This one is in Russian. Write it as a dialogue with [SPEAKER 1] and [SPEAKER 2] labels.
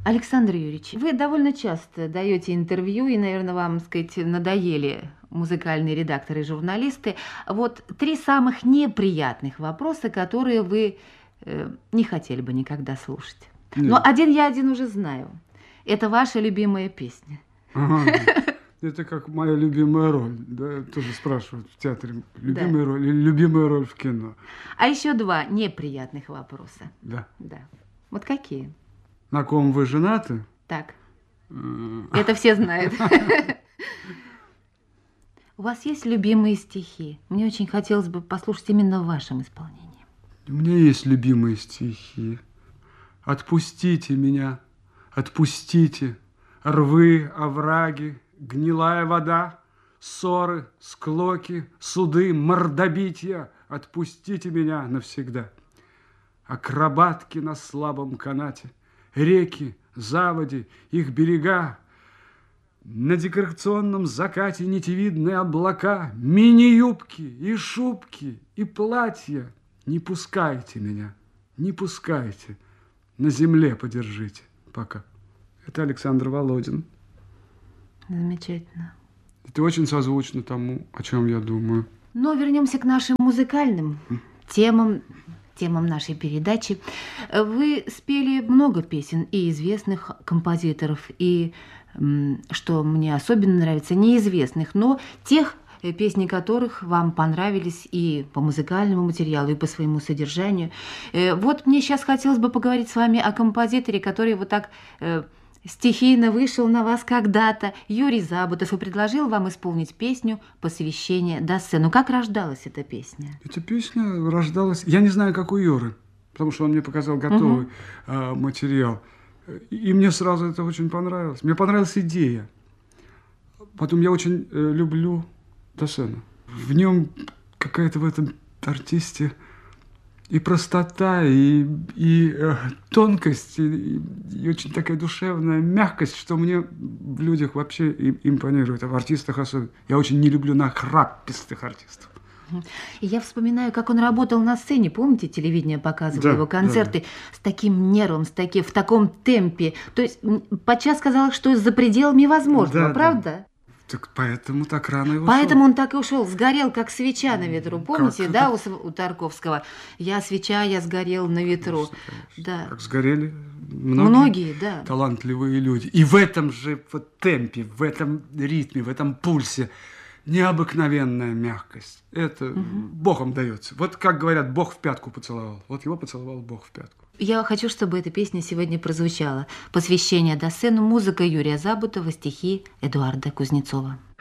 [SPEAKER 1] Александр Юрьевич, вы довольно часто даете интервью, и, наверное, вам, так сказать, надоели музыкальные редакторы и журналисты. Вот 3 самых неприятных вопроса, которые вы не хотели бы никогда слушать.
[SPEAKER 2] Нет.
[SPEAKER 1] Но один уже знаю. Это ваша любимая песня.
[SPEAKER 2] Ага. Это как моя любимая роль. Да? Тоже спрашивают в театре. Любимая роль или любимая роль в кино.
[SPEAKER 1] А еще 2 неприятных вопроса.
[SPEAKER 2] Да.
[SPEAKER 1] Да. Вот какие?
[SPEAKER 2] На ком вы женаты?
[SPEAKER 1] Так. Это все знают. У вас есть любимые стихи? Мне очень хотелось бы послушать именно в вашем исполнении.
[SPEAKER 2] У меня есть любимые стихи. Отпустите меня, отпустите. Рвы, овраги, гнилая вода, ссоры, склоки, суды, мордобитья. Отпустите меня навсегда. Акробатки на слабом канате, реки, заводи, их берега. На декорационном закате нитевидные облака, мини-юбки и шубки и платья. Не пускайте меня, не пускайте. На земле подержите пока. Это Александр Володин.
[SPEAKER 1] Замечательно.
[SPEAKER 2] Это очень созвучно тому, о чем я думаю.
[SPEAKER 1] Но вернемся к нашим музыкальным темам нашей передачи. Вы спели много песен и известных композиторов, и, что мне особенно нравится, неизвестных, но тех, песни которых вам понравились и по музыкальному материалу, и по своему содержанию. Вот мне сейчас хотелось бы поговорить с вами о композиторе, который вот так стихийно вышел на вас когда-то, Юрий Забутов, и предложил вам исполнить песню «Посвящение Дассену». Как рождалась эта песня?
[SPEAKER 2] Эта песня рождалась... Я не знаю, как у Юры, потому что он мне показал готовый материал. И мне сразу это очень понравилось. Мне понравилась идея. Потом я очень люблю Дассена. В нем какая-то в этом артисте и простота, и тонкость, и очень такая душевная мягкость, что мне в людях вообще импонирует, а в артистах особенно. Я очень не люблю нахрапистых артистов.
[SPEAKER 1] И я вспоминаю, как он работал на сцене. Помните, телевидение показывало его концерты с таким нервом, в таком темпе. То есть подчас казалось, что за пределами возможного, правда?
[SPEAKER 2] Да. Так поэтому так рано и ушел.
[SPEAKER 1] Поэтому он так и ушел, сгорел, как свеча на ветру. Помните, да, у Тарковского? «Я свеча, я сгорел на ветру».
[SPEAKER 2] Конечно.
[SPEAKER 1] Да.
[SPEAKER 2] Как сгорели
[SPEAKER 1] многие, да,
[SPEAKER 2] талантливые люди. И в этом же темпе, в этом ритме, в этом пульсе необыкновенная мягкость. Это Богом дается. Вот как говорят, Бог в пятку поцеловал. Вот его поцеловал Бог в пятку.
[SPEAKER 1] Я хочу, чтобы эта песня сегодня прозвучала. «Посвящение Дассену», музыка Юрия Забутова, стихи Эдуарда Кузнецова.